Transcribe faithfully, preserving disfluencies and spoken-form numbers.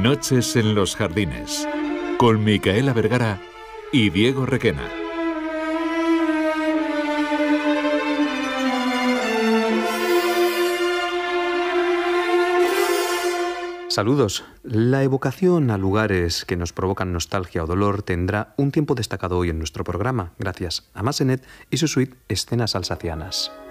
Noches en los jardines, con Micaela Vergara y Diego Requena. Saludos. La evocación a lugares que nos provocan nostalgia o dolor tendrá un tiempo destacado hoy en nuestro programa, gracias a Massenet y su suite Escenas Alsacianas.